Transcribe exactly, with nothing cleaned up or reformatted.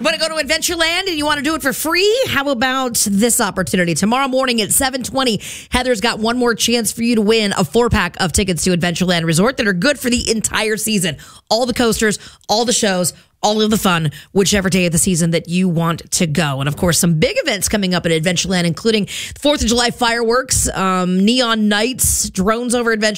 Want to go to Adventureland and you want to do it for free? How about this opportunity? Tomorrow morning at seven twenty, Heather's got one more chance for you to win a four-pack of tickets to Adventureland Resort that are good for the entire season. All the coasters, all the shows, all of the fun, whichever day of the season that you want to go. And, of course, some big events coming up at Adventureland, including fourth of July fireworks, um, neon nights, drones over Adventure.